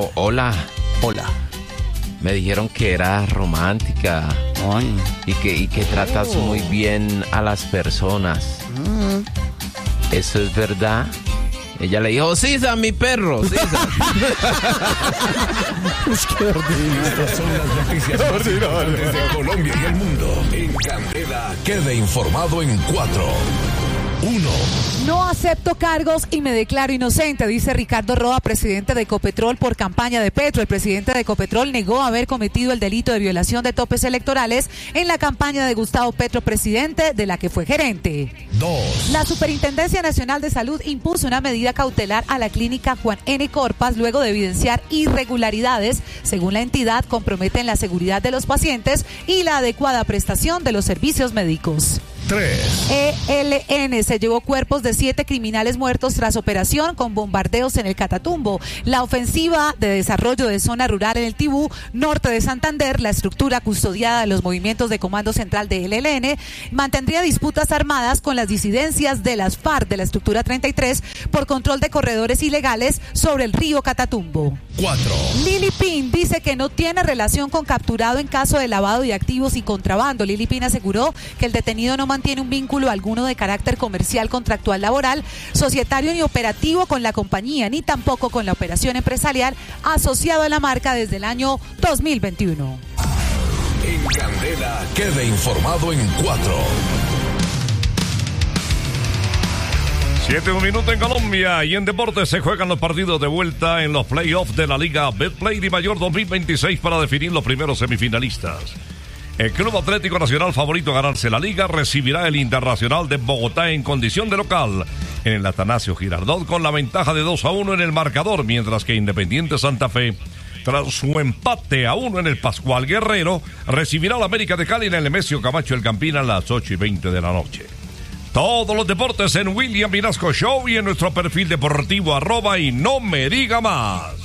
Hola. Hola. Me dijeron que era romántica. Ay. Y que tratas muy bien a las personas. ¿Eso es verdad? Ella le dijo, Sisa, mi perro, Sisa. Es que ordinario. Estas son las noticias más importantes de Colombia y el mundo. En Candela, quede informado en 4, 1. No acepto cargos y me declaro inocente, dice Ricardo Roa, presidente de Ecopetrol por campaña de Petro. El presidente de Ecopetrol negó haber cometido el delito de violación de topes electorales en la campaña de Gustavo Petro, presidente, de la que fue gerente. 2. La Superintendencia Nacional de Salud impuso una medida cautelar a la clínica Juan N. Corpas luego de evidenciar irregularidades. Según la entidad, comprometen la seguridad de los pacientes y la adecuada prestación de los servicios médicos. 3. ELN se llevó cuerpos de 7 criminales muertos tras operación con bombardeos en el Catatumbo. La ofensiva de desarrollo de zona rural en el Tibú, norte de Santander, la estructura custodiada de los movimientos de comando central de ELN, mantendría disputas armadas con las disidencias de las FARC de la estructura 33 por control de corredores ilegales sobre el río Catatumbo. 4. Lili Pin dice que no tiene relación con capturado en caso de lavado de activos y contrabando. Lili Pin aseguró que el detenido no mantiene un vínculo alguno de carácter comercial, contractual, laboral, societario ni operativo con la compañía, ni tampoco con la operación empresarial asociado a la marca desde el año 2021. En Candela, quede informado en 4. 7 minutos en Colombia y en deportes se juegan los partidos de vuelta en los playoffs de la Liga Betplay Di Mayor 2026 para definir los primeros semifinalistas. El Club Atlético Nacional, favorito a ganarse la Liga, recibirá el Internacional de Bogotá en condición de local en el Atanasio Girardot con la ventaja de 2-1 en el marcador, mientras que Independiente Santa Fe, tras su empate a 1 en el Pascual Guerrero, recibirá al América de Cali en el Nemesio Camacho El Campín a las 8:20 de la noche. Todos los deportes en William Vinasco Show y en nuestro perfil deportivo @ y no me diga más.